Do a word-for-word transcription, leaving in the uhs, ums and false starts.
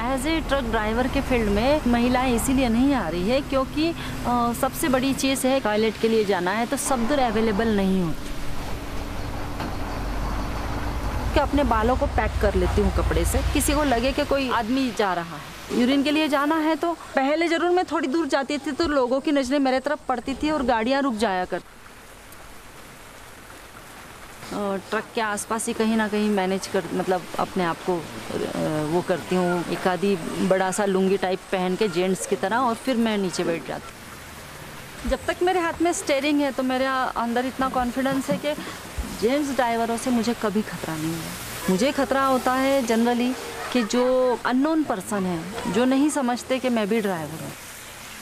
As a truck driver के field में महिलाएं इसीलिए नहीं आ रही है क्योंकि आ, सबसे बड़ी चीज़ है टॉयलेट के लिए जाना है तो सब दूर अवेलेबल नहीं होती। कि अपने बालों को पैक कर लेती हूँ कपड़े से, किसी को लगे कि कोई आदमी जा रहा है यूरिन के लिए जाना है तो पहले ज़रूर मैं थोड़ी दूर जाती थी तो लोगों की नज़रें मेरे तरफ पड़ती थी और गाड़ियाँ रुक जाया करती। ट्रक के आसपास ही कहीं ना कहीं मैनेज कर मतलब अपने आप को वो करती हूँ, एक आधी बड़ा सा लुंगी टाइप पहन के जेंट्स की तरह, और फिर मैं नीचे बैठ जाती। जब तक मेरे हाथ में स्टीयरिंग है तो मेरे अंदर इतना कॉन्फिडेंस है कि जेंट्स ड्राइवरों से मुझे कभी खतरा नहीं है। मुझे खतरा होता है जनरली कि जो अननोन पर्सन है, जो नहीं समझते कि मैं भी ड्राइवर हूँ।